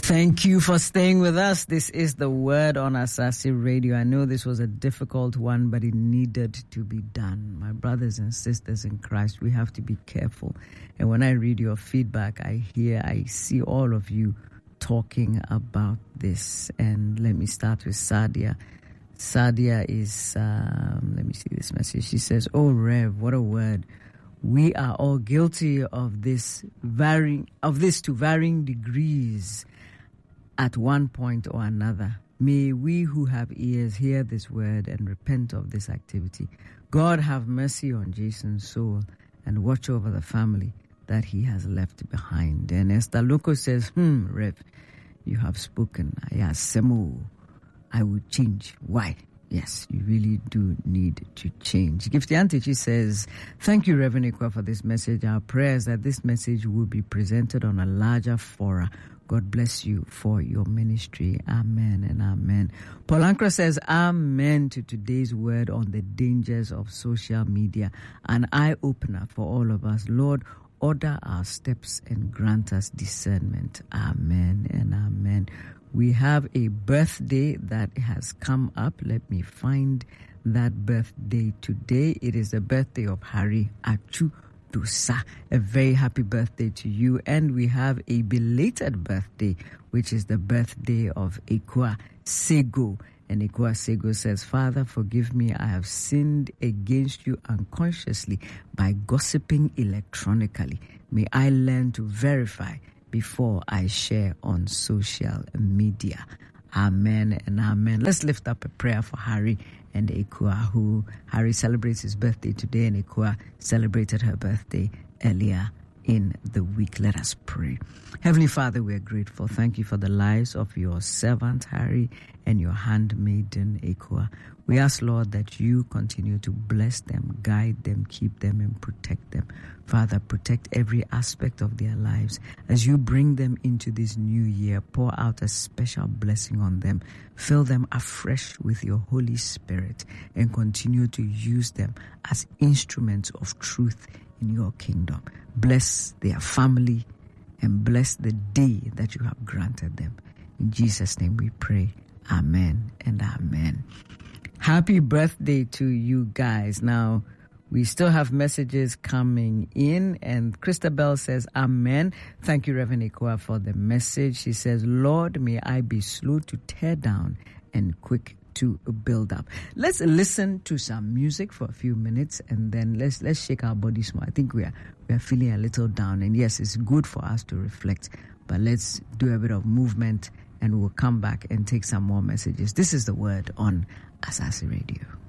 Thank you for staying with us. This is the Word on Asasi Radio. I know this was a difficult one, but it needed to be done. My brothers and sisters in Christ, we have to be careful. And when I read your feedback, I see all of you talking about this. And let me start with Sadia. Sadia is, let me see this message. She says, "Oh, Rev, what a word. We are all guilty of this to varying degrees at one point or another. May we who have ears hear this word and repent of this activity. God have mercy on Jason's soul and watch over the family that he has left behind." And Esther Loco says, Rev, you have spoken. I would change. Why? Yes, you really do need to change. Gifty Antichi says, "Thank you, Reverend Ikwa, for this message. Our prayer is that this message will be presented on a larger fora. God bless you for your ministry. Amen and amen." Paul Ankra says, "Amen to today's word on the dangers of social media. An eye-opener for all of us. Lord, order our steps and grant us discernment." Amen and amen. We have a birthday that has come up. Let me find that birthday today. It is the birthday of Harry Achu Dusa. A very happy birthday to you. And we have a belated birthday, which is the birthday of Ekwa Sego. And Ekwa Sego says, "Father, forgive me. I have sinned against you unconsciously by gossiping electronically. May I learn to verify before I share on social media." Amen and amen. Let's lift up a prayer for Harry and Ekua, who Harry celebrates his birthday today and Ekua celebrated her birthday earlier in the week. Let us pray. Heavenly Father, we are grateful. Thank you for the lives of your servant Harry and your handmaiden Ekua. We ask, Lord, that you continue to bless them, guide them, keep them, and protect them. Father, protect every aspect of their lives. As you bring them into this new year, pour out a special blessing on them. Fill them afresh with your Holy Spirit and continue to use them as instruments of truth in your kingdom. Bless their family and bless the day that you have granted them. In Jesus' name we pray. Amen and amen. Happy birthday to you guys. Now, we still have messages coming in, and Christabel says, "Amen." Thank you, Reverend Ikwa, for the message. She says, "Lord, may I be slow to tear down and quick to build up." Let's listen to some music for a few minutes, and then let's shake our bodies more. I think we are feeling a little down, and yes, it's good for us to reflect, but let's do a bit of movement, and we'll come back and take some more messages. This is the Word on Asasi Radio.